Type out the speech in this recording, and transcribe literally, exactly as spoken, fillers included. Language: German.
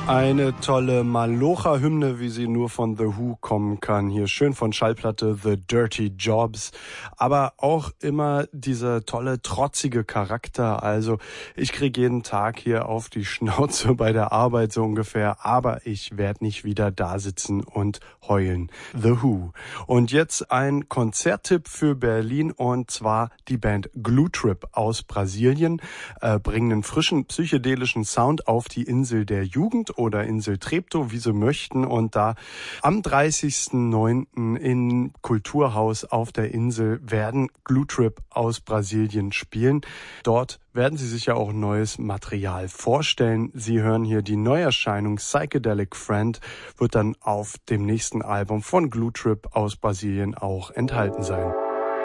Eine tolle Malocha-Hymne, wie sie nur von The Who kommen kann. Hier schön von Schallplatte The Dirty Jobs. Aber auch immer dieser tolle, trotzige Charakter. Also ich kriege jeden Tag hier auf die Schnauze bei der Arbeit so ungefähr. Aber ich werde nicht wieder da sitzen und heulen. The Who. Und jetzt ein Konzerttipp für Berlin. Und zwar die Band Glue Trip aus Brasilien. Äh, bringen einen frischen, psychedelischen Sound auf die Insel der Jugend oder Insel Treptow, wie sie möchten. Und da am dreißigsten neunten im Kulturhaus auf der Insel werden Glue Trip aus Brasilien spielen. Dort werden sie sich ja auch neues Material vorstellen. Sie hören hier die Neuerscheinung Psychedelic Friend, wird dann auf dem nächsten Album von Glue Trip aus Brasilien auch enthalten sein.